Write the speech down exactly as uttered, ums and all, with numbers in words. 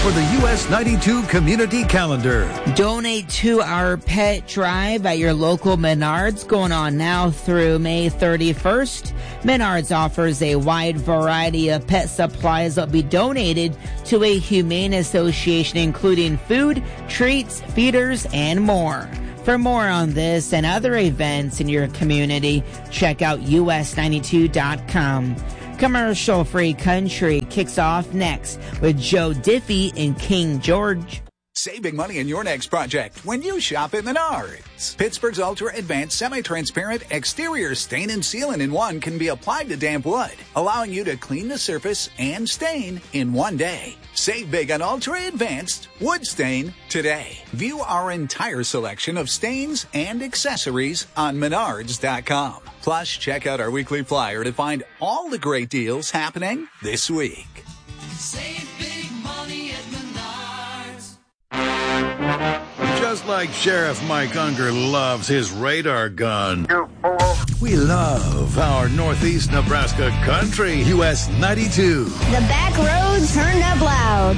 for the U S ninety-two Community Calendar. Donate to our pet drive at your local Menards, going on now through May thirty-first. Menards offers a wide variety of pet supplies that will be donated to a humane association, including food, treats, feeders, and more. For more on this and other events in your community, check out U S ninety-two dot com. Commercial-free country kicks off next with Joe Diffie and King George. Save big money in your next project when you shop at Menards. Pittsburgh's ultra-advanced semi-transparent exterior stain and sealant in one can be applied to damp wood, allowing you to clean the surface and stain in one day. Save big on ultra-advanced wood stain today. View our entire selection of stains and accessories on Menards dot com. Plus, check out our weekly flyer to find all the great deals happening this week. Save big money at Menards. Just like Sheriff Mike Unger loves his radar gun, We love our Northeast Nebraska country, U S ninety-two. The back roads turned up loud.